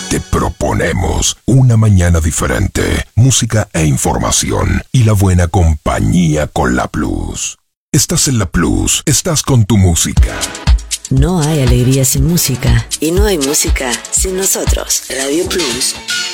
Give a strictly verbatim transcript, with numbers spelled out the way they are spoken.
Te proponemos una mañana diferente, música e información y la buena compañía con La Plus. Estás en La Plus, estás con tu música. No hay alegría sin música y no hay música sin nosotros. Radio Plus.